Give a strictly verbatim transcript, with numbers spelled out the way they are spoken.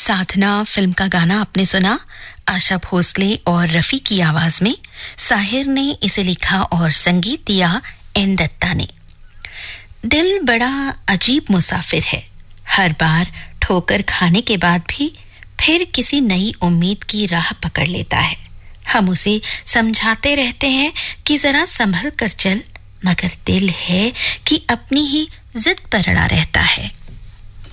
साधना film का गाना आपने सुना, आशा भोसले और रफी की आवाज में। साहिर ने इसे लिखा और संगीत दिया एन दत्ता ने। दिल बड़ा अजीब मुसाफिर है, हर बार ठोकर खाने के बाद भी फिर किसी नई उम्मीद की राह पकड़ लेता है। हम उसे समझाते रहते हैं कि जरा संभल कर चल, मगर दिल है कि अपनी ही जिद पर अड़ा रहता है।